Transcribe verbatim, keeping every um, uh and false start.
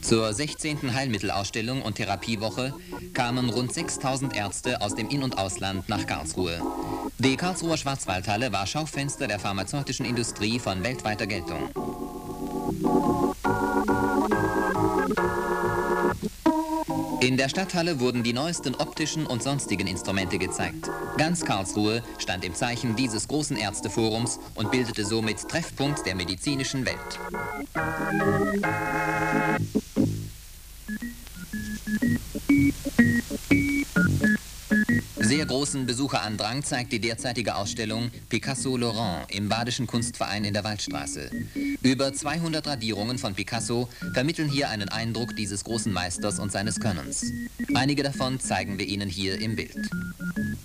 Zur sechzehnten Heilmittelausstellung und Therapiewoche kamen rund sechstausend Ärzte aus dem In- und Ausland nach Karlsruhe. Die Karlsruher Schwarzwaldhalle war Schaufenster der pharmazeutischen Industrie von weltweiter Geltung. In der Stadthalle wurden die neuesten optischen und sonstigen Instrumente gezeigt. Ganz Karlsruhe stand im Zeichen dieses großen Ärzteforums und bildete somit Treffpunkt der medizinischen Welt. Sehr großen Besucherandrang zeigt die derzeitige Ausstellung Picasso Laurent im Badischen Kunstverein in der Waldstraße. Über zweihundert Radierungen von Picasso vermitteln hier einen Eindruck dieses großen Meisters und seines Könnens. Einige davon zeigen wir Ihnen hier im Bild.